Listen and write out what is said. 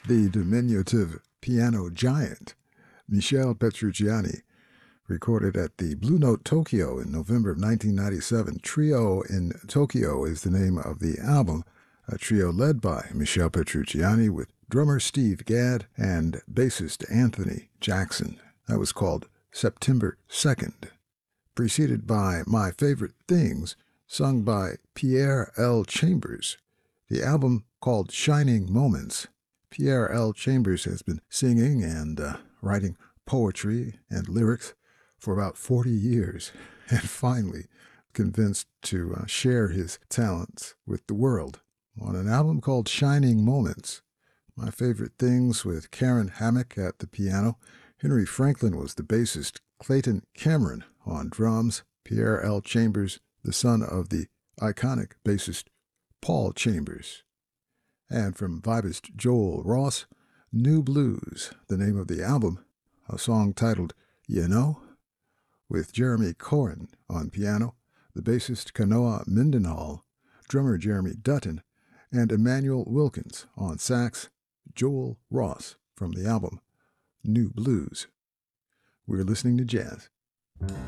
The diminutive piano giant, Michel Petrucciani, recorded at the Blue Note Tokyo in November of 1997. Trio in Tokyo is the name of the album, a trio led by Michel Petrucciani with drummer Steve Gadd and bassist Anthony Jackson. That was called September 2nd, preceded by My Favorite Things, sung by Pierre L. Chambers. The album called Shining Moments. Pierre L. Chambers has been singing and writing poetry and lyrics for about 40 years, and finally convinced to share his talents with the world on an album called Shining Moments. My Favorite Things with Karen Hammack at the piano. Henry Franklin was the bassist. Clayton Cameron on drums. Pierre L. Chambers, the son of the iconic bassist Paul Chambers. And from vibist Joel Ross, New Blues, the name of the album, a song titled You Know, with Jeremy Cohen on piano, the bassist Kanoa Mindenhall, drummer Jeremy Dutton, and Emmanuel Wilkins on sax. Joel Ross from the album New Blues. We're listening to jazz.